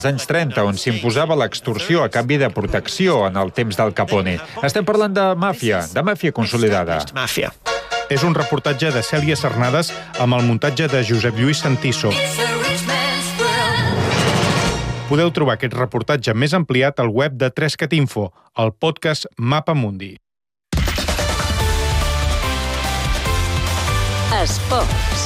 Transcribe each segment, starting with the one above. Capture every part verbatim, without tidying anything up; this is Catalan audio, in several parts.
als anys trenta, on s'imposava l'extorsió a canvi de protecció en el temps del Capone. Estem parlant de màfia, de màfia consolidada. Màfia. És un reportatge de Cèlia Cernades amb el muntatge de Josep Lluís Santiso. Podeu trobar aquest reportatge més ampliat al web de tres cat info, el podcast Mapa Mundi. Esports.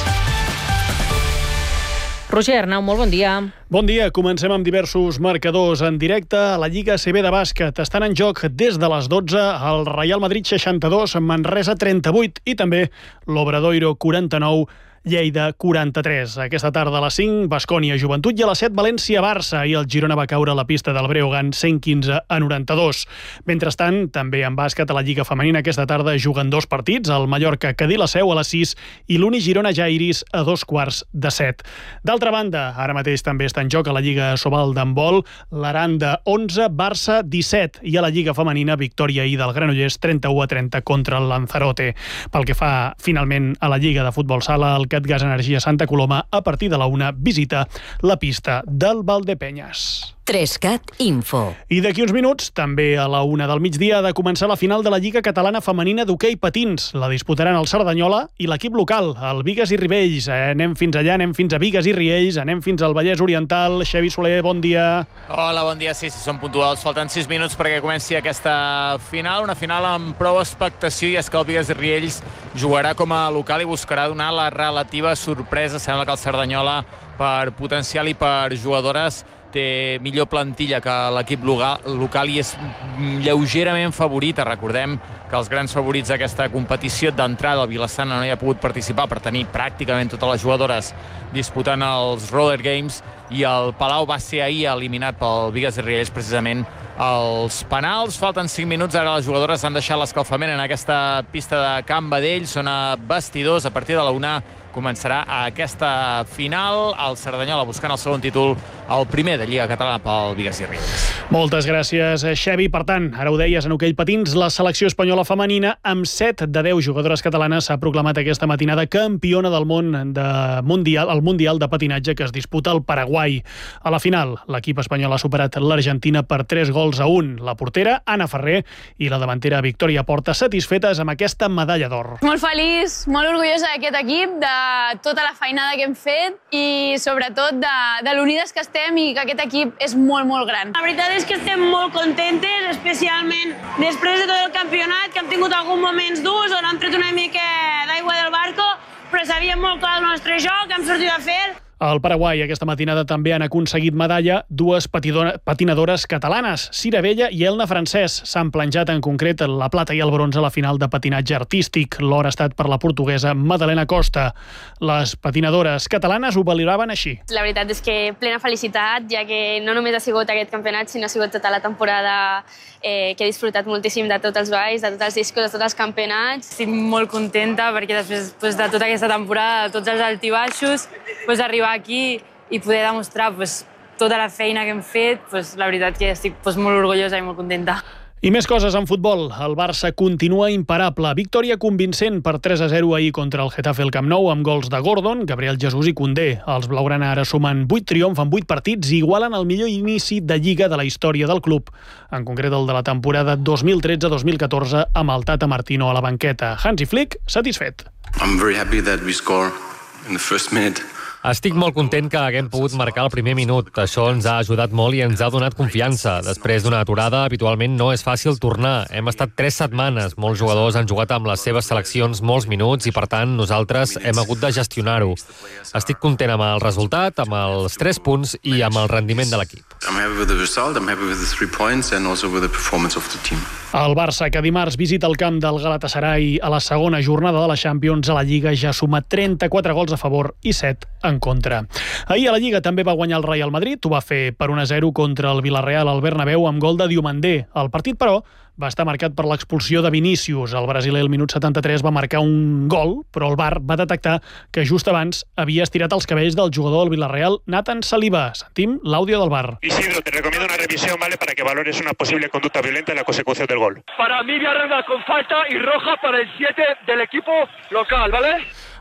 Roger Arnau, molt bon dia. Bon dia. Comencem amb diversos marcadors en directe a la Lliga A C B de bàsquet. Estan en joc des de les dotze el Real Madrid seixanta-dos, Manresa trenta-vuit i també l'Obradoiro quaranta-nou, Lleida quaranta-tres. Aquesta tarda a les cinc, Baskonia Joventut, i a les set, València-Barça, i el Girona va caure a la pista del Breogán cent quinze a noranta-dos. Mentrestant, també en bàsquet a la Lliga Femenina aquesta tarda juguen dos partits, el Mallorca-Cadí-la-Seu a les sis i l'Uni Girona-Jairis a dos quarts de set. D'altra banda, ara mateix també està en joc a la Lliga Sobal d'handbol, l'Aranda onze, Barça disset, i a la Lliga Femenina, victòria ahir del Granollers trenta-u a trenta contra el Lanzarote. Pel que fa finalment a la Lliga de futbol sala, el Gas Energia Santa Coloma, a partir de la una, visita la pista del Valdepenyes. tres cat info. I d'aquí uns minuts, també a la una del migdia, ha de començar la final de la Lliga Catalana Femenina d'hoquei patins. La disputaran el Cerdanyola i l'equip local, el Bigues i Riells. Eh, anem fins allà, anem fins a Bigues i Riells, anem fins al Vallès Oriental. Xavi Soler, bon dia. Hola, bon dia. Sí, sí, són puntuals. Falten sis minuts perquè comenci aquesta final, una final amb prou expectació, i és que el Bigues i Riells jugarà com a local i buscarà donar la relativa sorpresa. Sembla que el Cerdanyola, per potencial i per jugadores, té millor plantilla que l'equip local i és lleugerament favorita. Recordem que els grans favorits d'aquesta competició d'entrada, el Vilassana, no hi ha pogut participar per tenir pràcticament totes les jugadores disputant els Roller Games, i el Palau va ser ahir eliminat pel Bigues i Riells precisament als penals. Falten cinc minuts, ara les jugadores han deixat l'escalfament en aquesta pista de Can Badell, són a vestidors. A partir de la una començarà aquesta final, el Cerdanyola buscant el segon títol, el primer de Lliga Catalana pel Bigues i Riells. Moltes gràcies, Xavi. Per tant, ara ho deies, en hoquei patins, la selecció espanyola femenina, amb set de deu jugadores catalanes, s'ha proclamat aquesta matinada campiona del món de mundial, el Mundial de Patinatge que es disputa al Paraguai. A la final, l'equip espanyol ha superat l'Argentina per tres gols a un. La portera, Anna Ferrer, i la davantera Victòria Porta, satisfetes amb aquesta medalla d'or. Molt feliç, molt orgullosa d'aquest equip, de tota la feinada que hem fet i sobretot de, de l'unides que estem i que aquest equip és molt, molt gran. La veritat és que estem molt contentes, especialment després de tot el campionat, que hem tingut alguns moments durs on hem tret una mica d'aigua del barco, però sabíem molt clar el nostre joc, hem sortit a fer. Al Paraguai aquesta matinada també han aconseguit medalla dues patinadores catalanes, Cira Vella i Elna Francès. S'han planjat en concret la plata i el bronze a la final de patinatge artístic. L'or ha estat per la portuguesa Madalena Costa. Les patinadores catalanes ho valoraven així. La veritat és que plena felicitat, ja que no només ha sigut aquest campionat, sinó ha sigut tota la temporada eh, que he disfrutat moltíssim de tots els balls, de tots els discos, de tots els campionats. Estic molt contenta perquè després pues, de tota aquesta temporada, de tots els altibaixos, pues, arribar aquí i poder demostrar pues, tota la feina que hem fet, pues, la veritat que estic pues, molt orgullosa i molt contenta. I més coses en futbol. El Barça continua imparable. Victòria convincent per tres a zero ahir contra el Getafe al Camp Nou amb gols de Gordon, Gabriel Jesús i Koundé. Els blaugrana ara sumen vuit triomfs en vuit partits i igualen el millor inici de Lliga de la història del club, en concret el de la temporada dos mil tretze dos mil catorze amb el Tata Martino a la banqueta. Hansi Flick, satisfet. I'm very happy that we score in the first minute. Estic molt content que haguem pogut marcar el primer minut. Això ens ha ajudat molt i ens ha donat confiança. Després d'una aturada, habitualment no és fàcil tornar. Hem estat tres setmanes. Molts jugadors han jugat amb les seves seleccions molts minuts i, per tant, nosaltres hem hagut de gestionar-ho. Estic content amb el resultat, amb els tres punts i amb el rendiment de l'equip. I'm happy with the result, I'm happy with the three points and also with the performance of the team. El Barça, que dimarts visita el camp del Galatasaray a la segona jornada de la Champions a la Lliga, ja suma trenta-quatre gols a favor i set en contra. Ahir a la Lliga també va guanyar el Real Madrid, ho va fer per un a zero contra el Villarreal al Bernabéu amb gol de Diomandé. El partit, però, va estar marcat per l'expulsió de Vinícius. El brasiler al minut setanta-tres va marcar un gol, però el V A R va detectar que just abans havia estirat els cabells del jugador del Villarreal, Nathan Saliba. Sentim l'àudio del V A R. Isidro, te recomiendo una revisión, ¿vale? Para que valores una posible conducta violenta en la consecución del gol. Para mí, Villarreal con falta y roja para el siete del equipo local, ¿vale?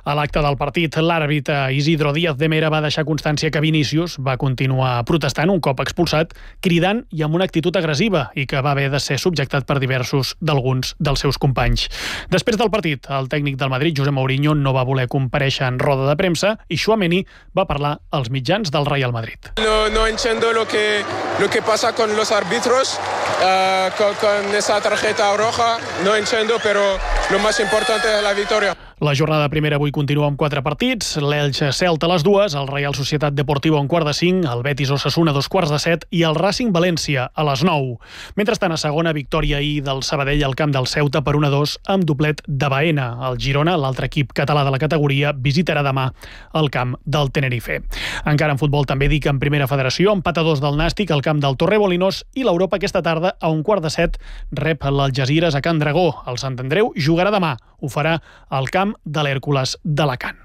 A l'acte del partit, l'àrbitre Isidro Díaz de Mera va deixar constància que Vinícius va continuar protestant un cop expulsat, cridant i amb una actitud agressiva i que va haver de ser subjectat per diversos d'alguns dels seus companys. Després del partit, el tècnic del Madrid, José Mourinho, no va voler comparèixer en roda de premsa i Tchouaméni va parlar als mitjans del Real Madrid. No, no entiendo lo que, lo que pasa con los árbitros, uh, con, con esa tarjeta roja, no entiendo, pero lo más importante es la victoria. La jornada primera avui continua amb quatre partits. L'Elche Celta a les dues, el Real Societat Deportiva a un quart de cinc, el Betis Osasuna a dos quarts de set i el Racing València a les nou. Mentrestant, a segona, victòria ahir del Sabadell al camp del Ceuta per un a dos amb doblet de Baena. El Girona, l'altre equip català de la categoria, visitarà demà el camp del Tenerife. Encara en futbol també dic en primera federació, empat a dos del Nàstic al camp del Torremolinos i l'Europa aquesta tarda a un quart de set rep l'Algesires a Can Dragó. El Sant Andreu jugarà demà. Ho farà al camp de l'Hèrcules d'Alacant.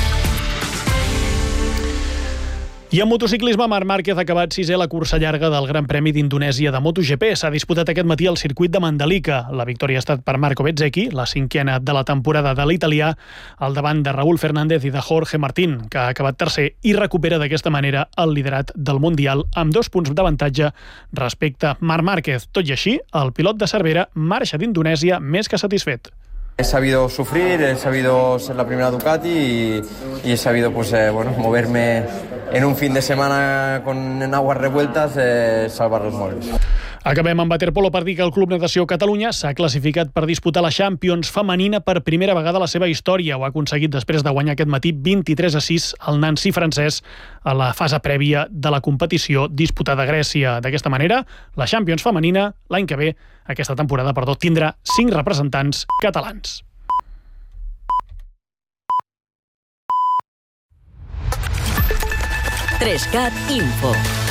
I en motociclisme, Marc Márquez ha acabat sisè la cursa llarga del Gran Premi d'Indonèsia de MotoGP. S'ha disputat aquest matí al circuit de Mandalika. La victòria ha estat per Marco Bezzecchi, la cinquena de la temporada de l'italià, al davant de Raúl Fernández i de Jorge Martín, que ha acabat tercer i recupera d'aquesta manera el liderat del Mundial amb dos punts d'avantatge respecte a Marc Márquez. Tot i així, el pilot de Cervera marxa d'Indonèsia més que satisfet. He sabido sufrir, he sabido ser la primera Ducati y, y he sabido pues, eh, bueno, moverme en un fin de semana con en aguas revueltas, eh, salvar los moldes. Acabem amb waterpolo per dir que el Club Natació Catalunya s'ha classificat per disputar la Champions femenina per primera vegada a la seva història. Ho ha aconseguit després de guanyar aquest matí vint-i-tres a sis al Nancy francès a la fase prèvia de la competició disputada a Grècia. D'aquesta manera, la Champions femenina l'any que ve, aquesta temporada, perdó, tindrà cinc representants catalans. tres cat Info.